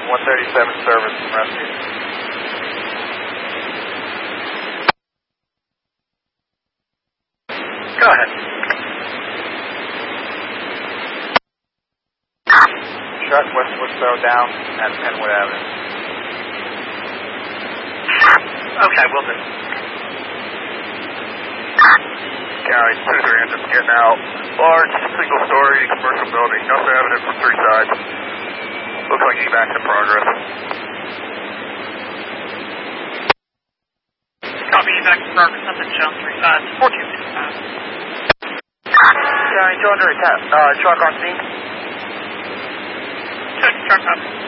137 service and rescue. Go ahead. Shut West Woodstow down at Penwood Avenue. Okay, will do. County 2-3 engine getting out. Large, single-story commercial building. Also evident from three sides. Looks like evac in progress. Copy, evac in progress. Nothing shown. Three sides. 1455. County 200, truck on scene. Check truck up.